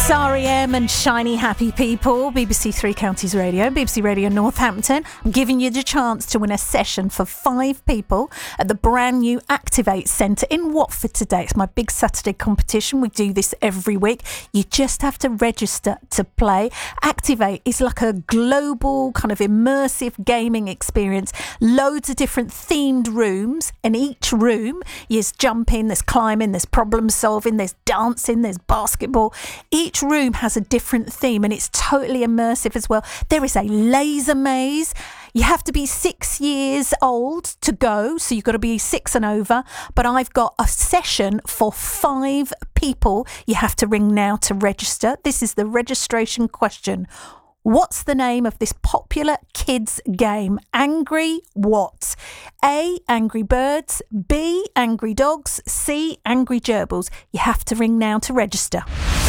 It's REM and Shiny Happy People, BBC Three Counties Radio, BBC Radio Northampton. I'm giving you the chance to win a session for 5 people at the brand new Activate Centre in Watford today. It's my big Saturday competition. We do this every week. You just have to register to play. Activate is like a global kind of immersive gaming experience. Loads of different themed rooms. In each room, there's jumping, there's climbing, there's problem solving, there's dancing, there's basketball. Each room has a different theme and it's totally immersive as well. There is a laser maze. You have to be 6 years old to go, so you've got to be 6 and over. But I've got a session for 5 people. You have to ring now to register. This is the registration question. What's the name of this popular kids game? Angry what? A, Angry Birds. B, Angry Dogs. C, Angry Gerbils. You have to ring now to register.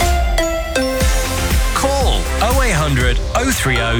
Call 0800 030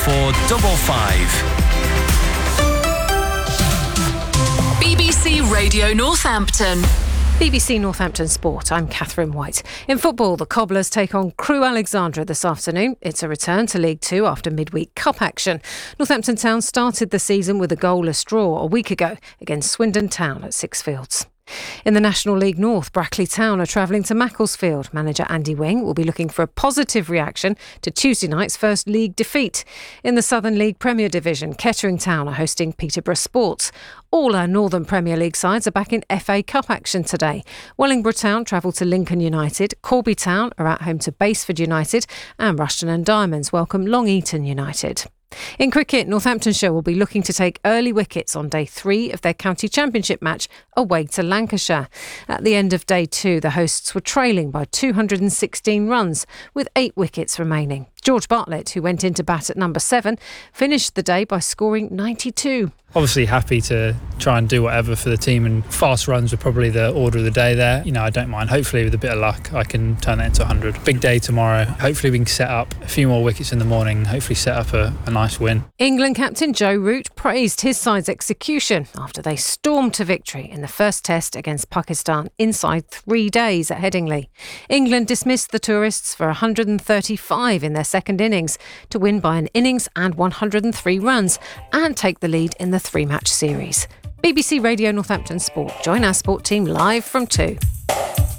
4455. BBC Radio Northampton. BBC Northampton Sport, I'm Catherine White. In football, the Cobblers take on Crewe Alexandra this afternoon. It's a return to League Two after midweek cup action. Northampton Town started the season with a goalless draw a week ago against Swindon Town at Sixfields. In the National League North, Brackley Town are travelling to Macclesfield. Manager Andy Wing will be looking for a positive reaction to Tuesday night's first league defeat. In the Southern League Premier Division, Kettering Town are hosting Peterborough Sports. All our Northern Premier League sides are back in FA Cup action today. Wellingborough Town travel to Lincoln United, Corby Town are at home to Baseford United, and Rushton and Diamonds welcome Long Eaton United. In cricket, Northamptonshire will be looking to take early wickets on day 3 of their county championship match away to Lancashire. At the end of day 2, the hosts were trailing by 216 runs with 8 wickets remaining. George Bartlett, who went into bat at number 7, finished the day by scoring 92. Obviously happy to try and do whatever for the team, and fast runs were probably the order of the day there. I don't mind. Hopefully with a bit of luck I can turn that into 100. Big day tomorrow. Hopefully we can set up a few more wickets in the morning, hopefully set up a nice win. England captain Joe Root praised his side's execution after they stormed to victory in the first test against Pakistan inside 3 days at Headingley. England dismissed the tourists for 135 in their second innings to win by an innings and 103 runs and take the lead in the 3-match series. BBC Radio Northampton Sport. Join our sport team live from 2.